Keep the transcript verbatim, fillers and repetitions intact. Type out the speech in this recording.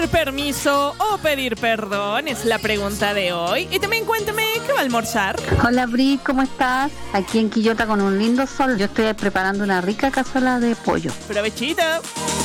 ¿Pedir permiso o pedir perdón? Es la pregunta de hoy. Y también cuéntame, ¿qué va a almorzar? Hola Bri, ¿cómo estás? Aquí en Quillota con un lindo sol. Yo estoy preparando una rica cazuela de pollo. ¡Provechito!